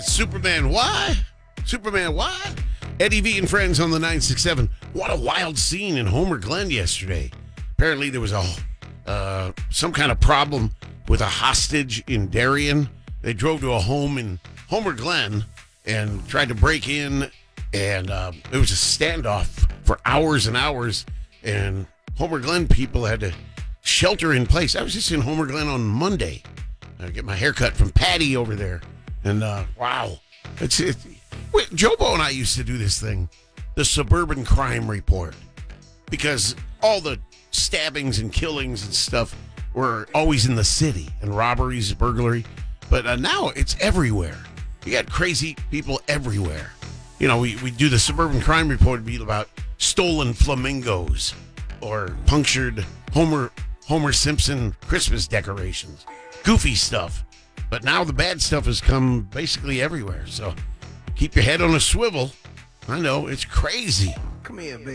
Superman, what? Superman, what? Eddie V and friends on the 967. What a wild scene in Homer Glen yesterday. Apparently there was some kind of problem with a hostage in Darien. They drove to a home in Homer Glen and tried to break in, and it was a standoff for hours and hours, and Homer Glen people had to shelter in place. I was just in Homer Glen on Monday. I get my haircut from Patty over there, and wow. Jobo and I used to do this thing, the Suburban Crime Report, because all the stabbings and killings and stuff were always in the city, and robberies, burglary. But now it's everywhere. You got crazy people everywhere. You know, we do the Suburban Crime Report, it'd be about stolen flamingos or punctured Homer Simpson Christmas decorations. Goofy stuff. But now the bad stuff has come basically everywhere. So keep your head on a swivel. I know, it's crazy. Come here, baby.